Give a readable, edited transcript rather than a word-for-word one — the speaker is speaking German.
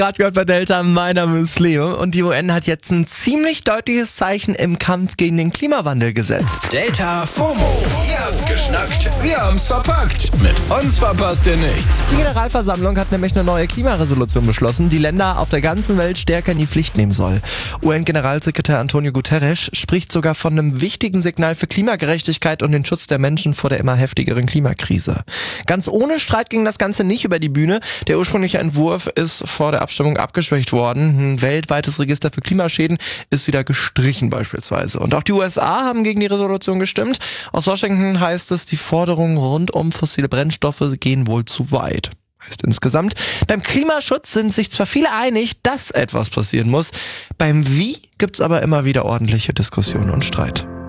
Radio bei Delta, mein Name ist Leo und die UN hat jetzt ein ziemlich deutliches Zeichen im Kampf gegen den Klimawandel gesetzt. Delta FOMO. Ihr habt's geschnackt, wir haben's verpackt. Mit uns verpasst ihr nichts. Die Generalversammlung hat nämlich eine neue Klimaresolution beschlossen, die Länder auf der ganzen Welt stärker in die Pflicht nehmen soll. UN-Generalsekretär Antonio Guterres spricht sogar von einem wichtigen Signal für Klimagerechtigkeit und den Schutz der Menschen vor der immer heftigeren Klimakrise. Ganz ohne Streit ging das Ganze nicht über die Bühne. Der ursprüngliche Entwurf ist vor der Abstimmung abgeschwächt worden. Ein weltweites Register für Klimaschäden ist wieder gestrichen beispielsweise. Und auch die USA haben gegen die Resolution gestimmt. Aus Washington heißt es, die Forderungen rund um fossile Brennstoffe gehen wohl zu weit. Heißt insgesamt, beim Klimaschutz sind sich zwar viele einig, dass etwas passieren muss. Beim Wie gibt's aber immer wieder ordentliche Diskussionen und Streit.